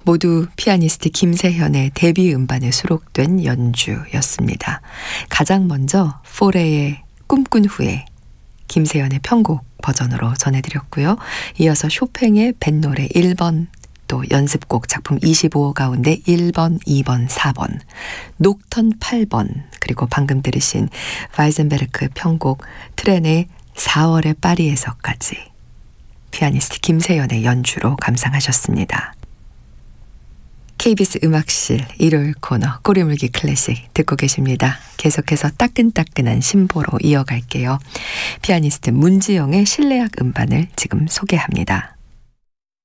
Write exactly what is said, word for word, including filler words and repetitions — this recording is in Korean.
모두 피아니스트 김세현의 데뷔 음반에 수록된 연주였습니다. 가장 먼저 포레의 꿈꾼 후에 김세현의 편곡 버전으로 전해드렸고요. 이어서 쇼팽의 뱃노래 일 번, 또 연습곡 작품 이십오 가운데 일 번, 이 번, 사 번, 녹턴 팔 번, 그리고 방금 들으신 바이젠베르크 편곡 트렌의 사월의 파리에서까지 피아니스트 김세연의 연주로 감상하셨습니다. 케이비에스 음악실 일요일 코너 꼬리물기 클래식 듣고 계십니다. 계속해서 따끈따끈한 신보로 이어갈게요. 피아니스트 문지영의 실내악 음반을 지금 소개합니다.